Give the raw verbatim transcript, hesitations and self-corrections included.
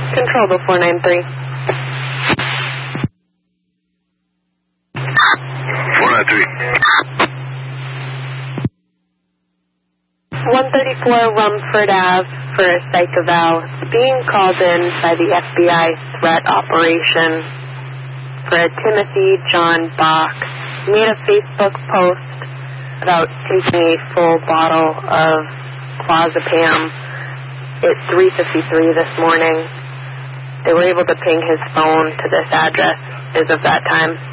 Control the four nine three. four nine three. one thirty-four Rumford Ave for a psych eval. Being called in by the F B I threat operation for a Timothy John Bach. He made a Facebook post about taking a full bottle of clozapam at three fifty-three this morning. They were able to ping his phone to this address as of that time.